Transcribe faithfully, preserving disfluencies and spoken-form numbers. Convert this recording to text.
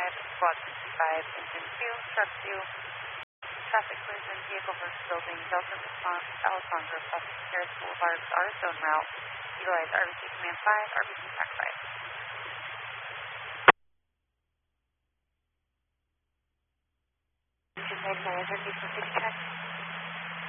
Squad sixty-five, engine two, truck two, traffic collision, vehicle versus building, Delta response, Alessandro, Pacific Terrace Boulevard, R S zone route, utilize R B C Command five, R B C Tac five. Just made my interview for six check.